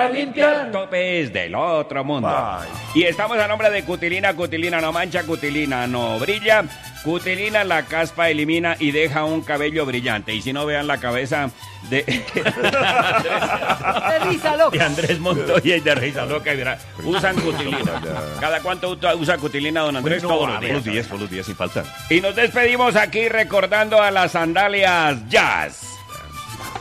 para limpiar. Topes del otro mundo. Ay. Y estamos a nombre de Cutilina. Cutilina no mancha, Cutilina no brilla. Cutilina la caspa elimina y deja un cabello brillante. Y si no, vean la cabeza de De risa loca. de Andrés Montoya y de Risa Loca. Y verá, usan Cutilina. ¿Cada cuánto usa Cutilina, don Andrés? Bueno, Todos los días. todos los días sin falta. Y nos despedimos aquí recordando a las sandalias Jazz.